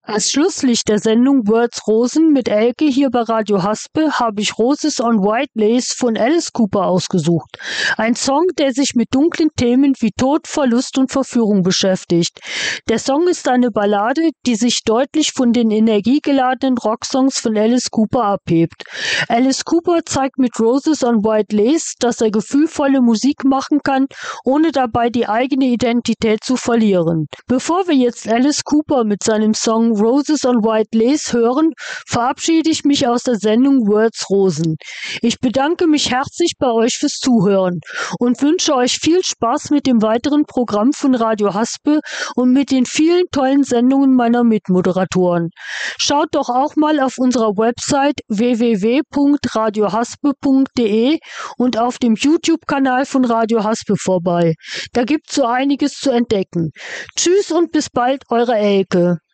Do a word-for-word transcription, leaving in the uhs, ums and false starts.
Als Schlusslicht der Sendung Words Rosen mit Elke hier bei Radio Haspe habe ich Roses on White Lace von Alice Cooper ausgesucht. Ein Song, der sich mit dunklen Themen wie Tod, Verlust und Verführung beschäftigt. Der Song ist eine Ballade, die sich deutlich von den energiegeladenen Rocksongs von Alice Cooper abhebt. Alice Cooper zeigt mit Roses on White Lace, dass er gefühlvolle Musik machen kann, ohne dabei die eigene Identität zu verlieren. Bevor wir jetzt Alice Cooper mit seinem Song Roses on White Lace hören, verabschiede ich mich aus der Sendung Words Rosen. Ich bedanke mich herzlich bei euch fürs Zuhören und wünsche euch viel Spaß mit dem weiteren Programm von Radio Haspe und mit den vielen tollen Sendungen meiner Mitmoderatoren. Schaut doch auch mal auf unserer Website w w w punkt radio haspe punkt d e und auf dem YouTube-Kanal von Radio Haspe vorbei. Da gibt's so einiges zu entdecken. Tschüss und bis bald, eure Elke.